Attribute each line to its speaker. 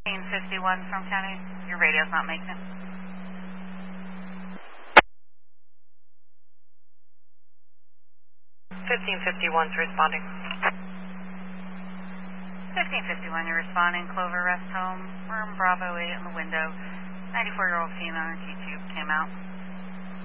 Speaker 1: 1551 from County. Your radio's not making it.
Speaker 2: 1551's responding.
Speaker 1: 1551, you're responding. Clover Rest Home, room Bravo 8 in the window. 94-year-old female in G-tube came out.